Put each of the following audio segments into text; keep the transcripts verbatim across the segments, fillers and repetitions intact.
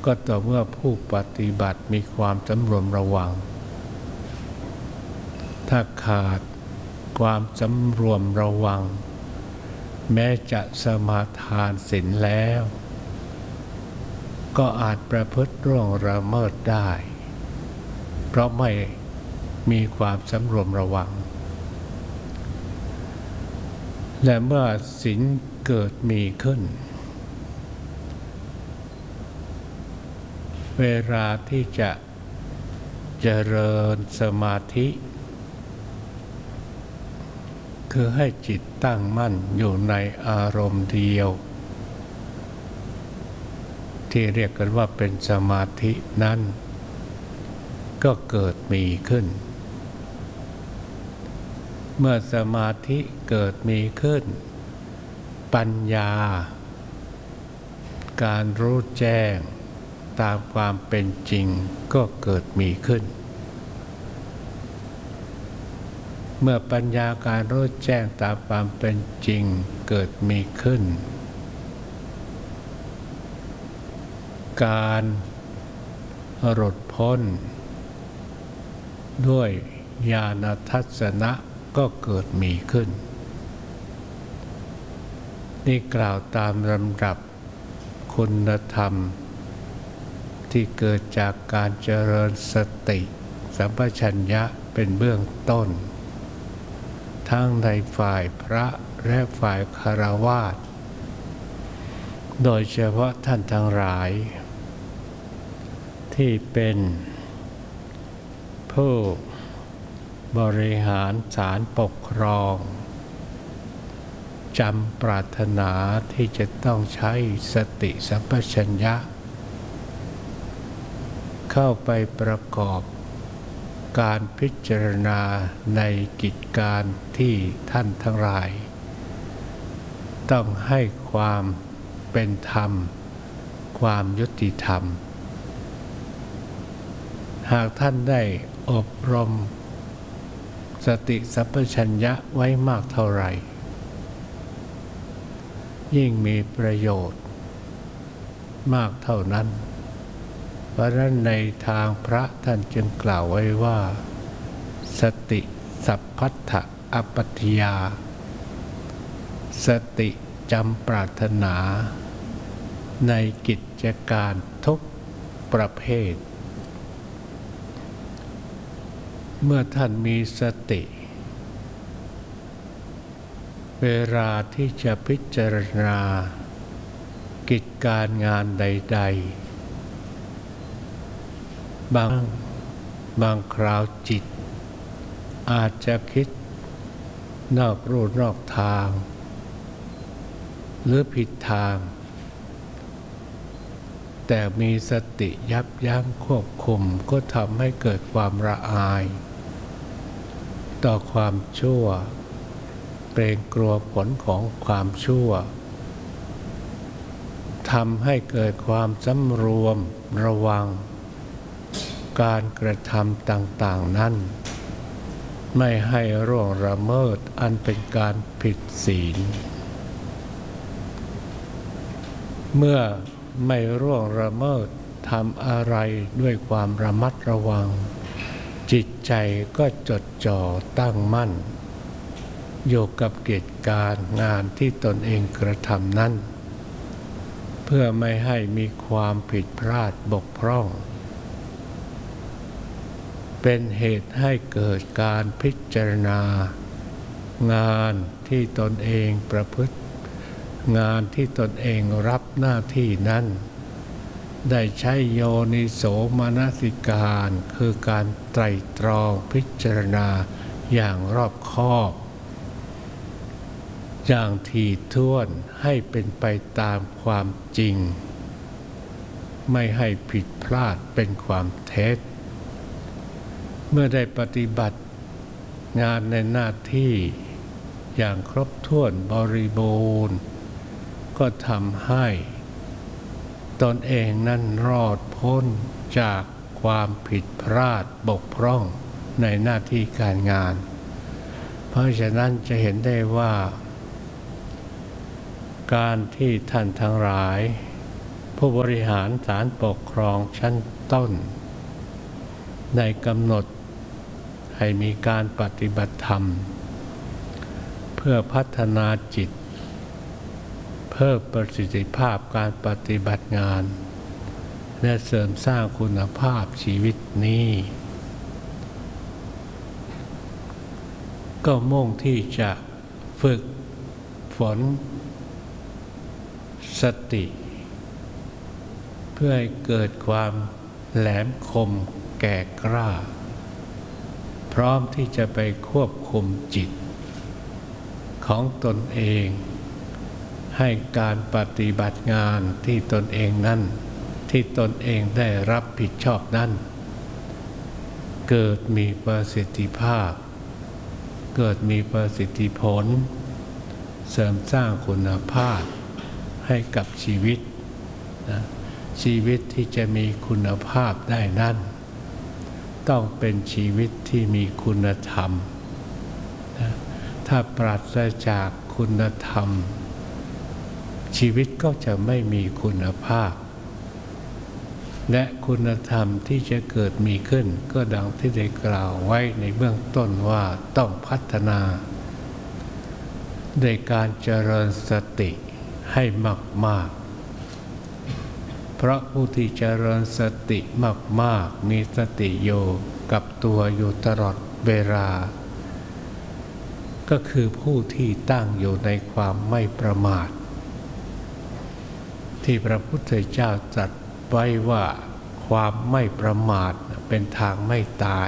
ก็ต่อเมื่อผู้ปฏิบัติมีความสำรวมระวังถ้าขาดความสำรวมระวังแม้จะสมาทานศีลแล้วก็อาจประพฤติล่วงละเมิดได้เพราะไม่มีความสำรวมระวังและเมื่อศีลเกิดมีขึ้นเวลาที่จะเจริญสมาธิคือให้จิตตั้งมั่นอยู่ในอารมณ์เดียวที่เรียกกันว่าเป็นสมาธินั้นก็เกิดมีขึ้นเมื่อสมาธิเกิดมีขึ้นปัญญาการรู้แจ้งตามความเป็นจริงก็เกิดมีขึ้นเมื่อปัญญาการรู้แจ้งตามความเป็นจริงเกิดมีขึ้นการหลุดพ้นด้วยญาณทัศนะก็เกิดมีขึ้นนี่กล่าวตามลำดับคุณธรรมที่เกิดจากการเจริญสติสัมปชัญญะเป็นเบื้องต้นทั้งในฝ่ายพระและฝ่ายฆราวาสโดยเฉพาะท่านทั้งหลายที่เป็นผู้บริหารศาลปกครองจำปรารถนาที่จะต้องใช้สติสัมปชัญญะเข้าไปประกอบการพิจารณาในกิจการที่ท่านทั้งหลายต้องให้ความเป็นธรรมความยุติธรรมหากท่านได้อบรมสติสัมปชัญญะไว้มากเท่าไหร่ยิ่งมีประโยชน์มากเท่านั้นเพราะฉะนั้นในทางพระท่านจึงกล่าวไว้ว่าสติสัพพัทธะอปัฏฐยาสติจำปรารถนาในกิจการทุกประเภทเมื่อท่านมีสติเวลาที่จะพิจารณากิจการงานใดๆบางบางคราวจิตอาจจะคิดนอกรูนอกทางหรือผิดทางแต่มีสติยับยั้งควบคุมก็ทำให้เกิดความละอายต่อความชั่วเกรงกลัวผลของความชั่วทำให้เกิดความสำรวมระวังการกระทำต่างๆนั้นไม่ให้ร่วงละเมิดอันเป็นการผิดศีลเมื่อไม่ร่วงละเมิดทำอะไรด้วยความระมัดระวังจิตใจก็จดจ่อตั้งมั่นอยู่กับกิจการงานที่ตนเองกระทำนั้นเพื่อไม่ให้มีความผิดพลาดบกพร่องเป็นเหตุให้เกิดการพิจารณางานที่ตนเองประพฤติงานที่ตนเองรับหน้าที่นั้นได้ใช้โยนิโสมนสิการคือการไตร่ตรองพิจารณาอย่างรอบคอบอย่างถี่ถ้วนให้เป็นไปตามความจริงไม่ให้ผิดพลาดเป็นความเท็จเมื่อได้ปฏิบัติงานในหน้าที่อย่างครบถ้วนบริบูรณ์ก็ทำให้ตนเองนั้นรอดพ้นจากความผิดพลาดบกพร่องในหน้าที่การงานเพราะฉะนั้นจะเห็นได้ว่าการที่ท่านทั้งหลายผู้บริหารศาลปกครองชั้นต้นได้กำหนดให้มีการปฏิบัติธรรมเพื่อพัฒนาจิตเพิ่มประสิทธิภาพการปฏิบัติงานและเสริมสร้างคุณภาพชีวิตนี้ก็มุ่งที่จะฝึกฝนสติเพื่อให้เกิดความแหลมคมแก่กล้าพร้อมที่จะไปควบคุมจิตของตนเองให้การปฏิบัติงานที่ตนเองนั้นที่ตนเองได้รับผิดชอบนั้นเกิดมีประสิทธิภาพเกิดมีประสิทธิผลเสริมสร้างคุณภาพให้กับชีวิตนะชีวิตที่จะมีคุณภาพได้นั้นต้องเป็นชีวิตที่มีคุณธรรมนะถ้าปราศจากคุณธรรมชีวิตก็จะไม่มีคุณภาพและคุณธรรมที่จะเกิดมีขึ้นก็ดังที่ได้กล่าวไว้ในเบื้องต้นว่าต้องพัฒนาโดยการเจริญสติให้มากๆเพราะผู้ที่เจริญสติมากๆมีสติอยู่กับตัวอยู่ตลอดเวลาก็คือผู้ที่ตั้งอยู่ในความไม่ประมาทที่พระพุทธเจ้าตรัสไว้ว่าความไม่ประมาทเป็นทางไม่ตาย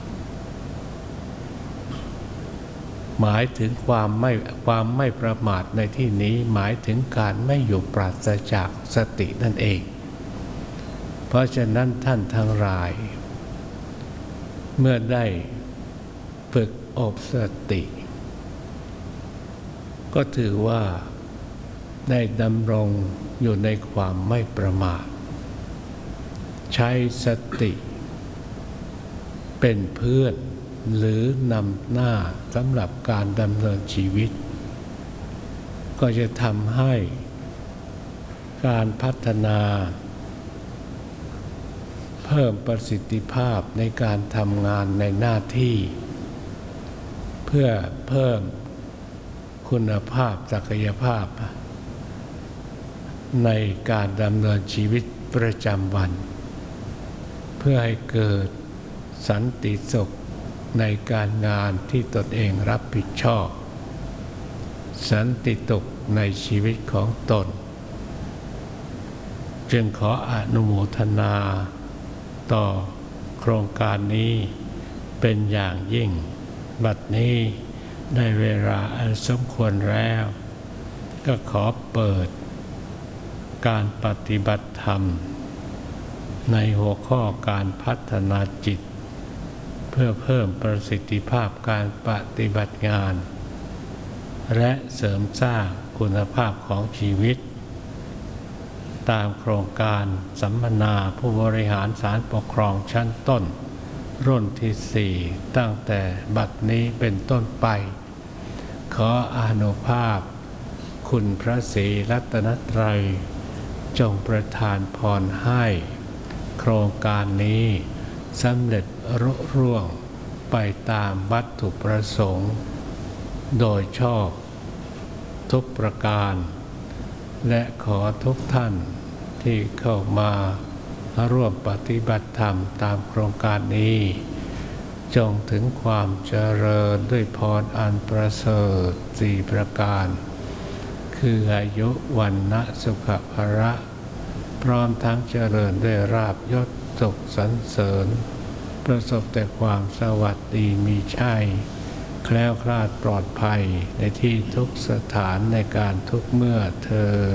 หมายถึงความไม่ความไม่ประมาทในที่นี้หมายถึงการไม่อยู่ปราศจากสตินั่นเองเพราะฉะนั้นท่านทั้งหลายเมื่อได้ฝึกอบสติก็ถือว่าได้ดำรงอยู่ในความไม่ประมาทใช้สติเป็นเพื่อนหรือนำหน้าสำหรับการดำเนินชีวิตก็จะทำให้การพัฒนาเพิ่มประสิทธิภาพในการทำงานในหน้าที่เพื่อเพิ่มคุณภาพศักยภาพในการดำเนินชีวิตประจำวันเพื่อให้เกิดสันติสุขในการงานที่ตนเองรับผิดชอบสันติสุขในชีวิตของตนจึงขออนุโมทนาต่อโครงการนี้เป็นอย่างยิ่งบัดนี้ได้เวลาอันสมควรแล้วก็ขอเปิดการปฏิบัติธรรมในหัวข้อการพัฒนาจิตเพื่อเพิ่มประสิทธิภาพการปฏิบัติงานและเสริมสร้างคุณภาพของชีวิตตามโครงการสัมมนาผู้บริหารศาลปกครองชั้นต้นรุ่นที่สี่ตั้งแต่บัดนี้เป็นต้นไปขออานุภาพคุณพระศรีรัตนตรัยจงประทานพรให้โครงการนี้สำเร็จรุ่งร่วงไปตามวัตถุประสงค์โดยชอบทุกประการและขอทุกท่านที่เข้ามาร่วมปฏิบัติธรรมตามโครงการนี้จงถึงความเจริญด้วยพรอันประเสริฐสี่ประการคืออายุวันนะสุขภระพร้อมทั้งเจริญด้วยราภยศสุขสรรเสริญประสบแต่ความสวัสดีมีชัยแคล้วคลาดปลอดภัยในที่ทุกสถานในการทุกเมื่อเธอ